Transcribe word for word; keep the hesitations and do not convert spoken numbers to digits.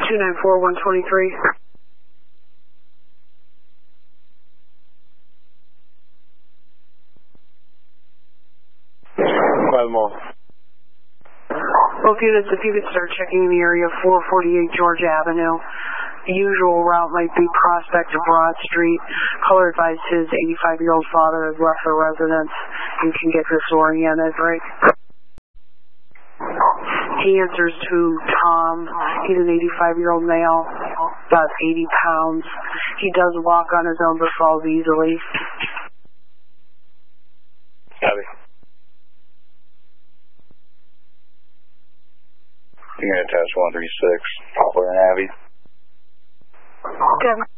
two nine four, one twenty-three. Five more. Both units, if you could start checking the area four forty-eight George Avenue. The usual route might be Prospect to Broad Street. Caller advised his eighty-five-year-old father has left the residence and can get disoriented, right? He answers to Tom. He's an eighty-five-year-old male, about eighty pounds. He does walk on his own but falls easily. Copy. You're going to test one three six, Poplar and Abbey. Kevin.